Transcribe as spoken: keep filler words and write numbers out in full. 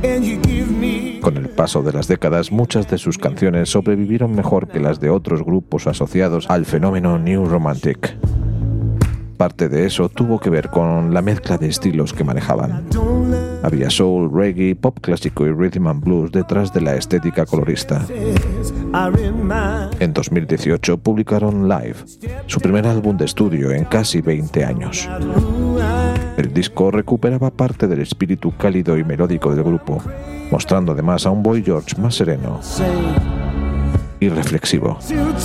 Con el paso de las décadas, muchas de sus canciones sobrevivieron mejor que las de otros grupos asociados al fenómeno New Romantic. Parte de eso tuvo que ver con la mezcla de estilos que manejaban. Había soul, reggae, pop clásico y rhythm and blues detrás de la estética colorista. En dos mil dieciocho publicaron Live, su primer álbum de estudio en casi veinte años. El disco recuperaba parte del espíritu cálido y melódico del grupo, mostrando además a un Boy George más sereno y reflexivo.